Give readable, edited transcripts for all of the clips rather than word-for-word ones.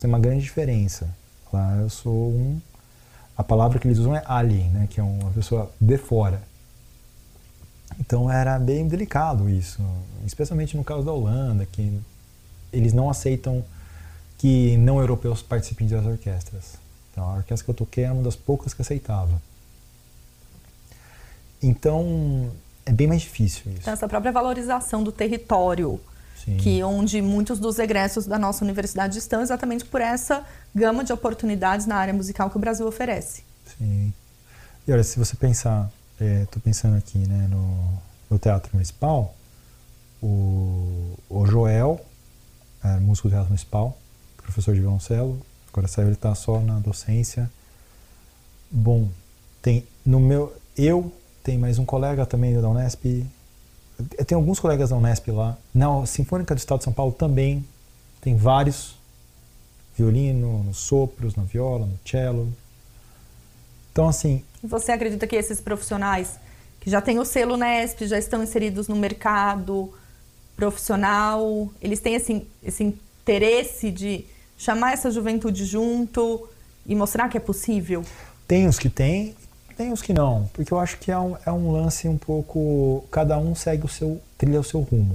tem uma grande diferença. Lá eu sou a palavra que eles usam é alien, né? Que é uma pessoa de fora. Então era bem delicado isso, especialmente no caso da Holanda, que eles não aceitam que não europeus participem das orquestras. Então a orquestra que eu toquei era uma das poucas que aceitava. Então é bem mais difícil isso. Então, essa própria valorização do território, Sim. que onde muitos dos egressos da nossa universidade estão, exatamente por essa gama de oportunidades na área musical que o Brasil oferece. Sim. E olha, se você pensar, estou pensando aqui, né, no Teatro Municipal, o Joel, músico do Teatro Municipal, professor de violoncelo, agora saiu, ele está só na docência. Bom, tem mais um colega também da Unesp, eu tenho alguns colegas da Unesp lá, na Sinfônica do Estado de São Paulo também, tem vários, violino, nos sopros, na viola, no cello. Então, assim... Você acredita que esses profissionais que já têm o selo Unesp, já estão inseridos no mercado profissional, eles têm esse interesse de chamar essa juventude junto e mostrar que é possível? Tem os que tem os que não, porque eu acho que é um lance um pouco... Cada um segue trilha o seu rumo.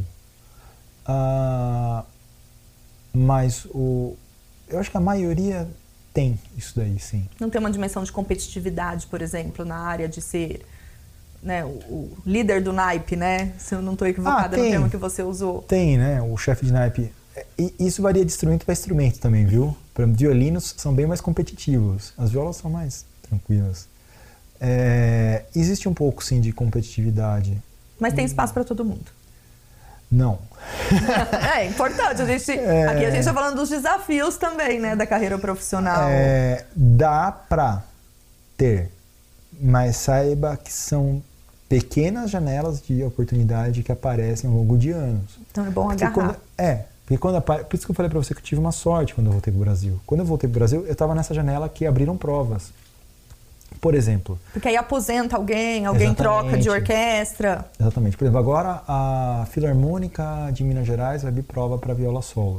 Mas eu acho que a maioria tem isso daí, sim. Não tem uma dimensão de competitividade, por exemplo, na área de ser, né, o líder do naipe, né? Se eu não estou equivocada no termo que você usou. Tem, né? O chefe de naipe. E isso varia de instrumento para instrumento também, viu? Por exemplo, violinos são bem mais competitivos. As violas são mais tranquilas. Existe um pouco, sim, de competitividade. Mas tem espaço para todo mundo. Não. É importante. Aqui a gente está falando dos desafios também, né, da carreira profissional. Dá para ter, mas saiba que são pequenas janelas de oportunidade que aparecem ao longo de anos. Então é bom agarrar. Por isso que eu falei para você que eu tive uma sorte quando eu voltei para o Brasil. Quando eu voltei para o Brasil, eu estava nessa janela que abriram provas. Por exemplo... Porque aí aposenta alguém troca de orquestra. Exatamente. Por exemplo, agora a Filarmônica de Minas Gerais vai abrir prova para viola solo.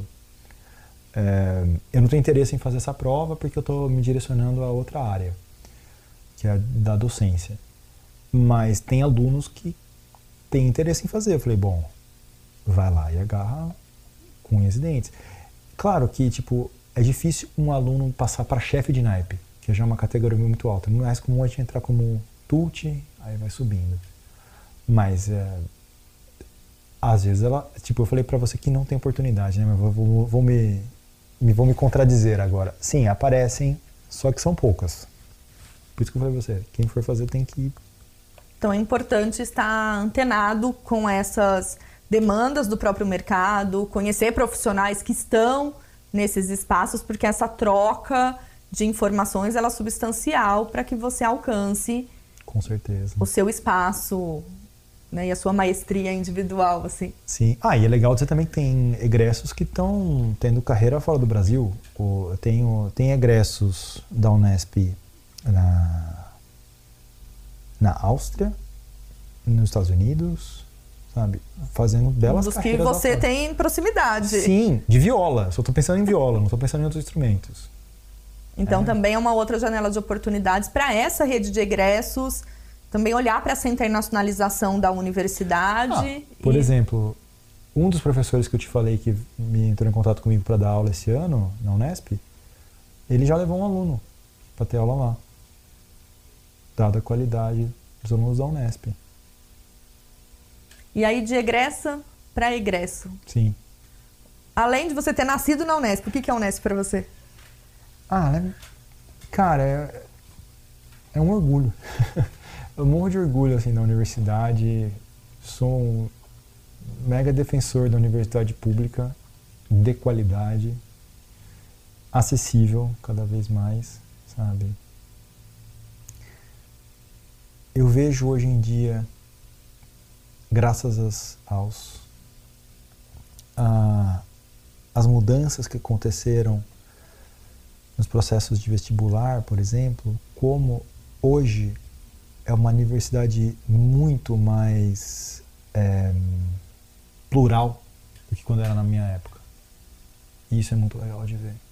Eu não tenho interesse em fazer essa prova porque eu estou me direcionando a outra área, que é a da docência. Mas tem alunos que têm interesse em fazer. Eu falei, bom, vai lá e agarra com unhas e dentes. Claro que, é difícil um aluno passar para chefe de naipe, que já é uma categoria muito alta. Não é mais comum a gente entrar como tult, aí vai subindo. Mas, às vezes, eu falei pra você que não tem oportunidade, né? Mas vou me contradizer agora. Sim, aparecem, só que são poucas. Por isso que eu falei pra você, quem for fazer tem que ir. Então é importante estar antenado com essas demandas do próprio mercado, conhecer profissionais que estão nesses espaços, porque essa troca de informações, ela é substancial para que você alcance, com certeza, o seu espaço, né, e a sua maestria individual, assim. Sim. E é legal dizer também que tem egressos que estão tendo carreira fora do Brasil. Tem egressos da Unesp na Áustria, nos Estados Unidos, sabe? Fazendo belas carreiras. Dos que você tem proximidade. Sim, de viola. Só estou pensando em viola, não estou pensando em outros instrumentos. Então também é uma outra janela de oportunidades para essa rede de egressos, também olhar para essa internacionalização da universidade. Por exemplo, um dos professores que eu te falei que me entrou em contato comigo para dar aula esse ano, na Unesp, ele já levou um aluno para ter aula lá, dada a qualidade dos alunos da Unesp. E aí de egressa para egresso. Sim. Além de você ter nascido na Unesp, o que é a Unesp para você? Cara, é um orgulho. Eu morro de orgulho assim, da universidade. Sou um mega defensor da universidade pública, de qualidade, acessível cada vez mais, sabe? Eu vejo hoje em dia, graças às mudanças que aconteceram nos processos de vestibular, por exemplo, como hoje é uma universidade muito mais plural do que quando era na minha época. E isso é muito legal de ver.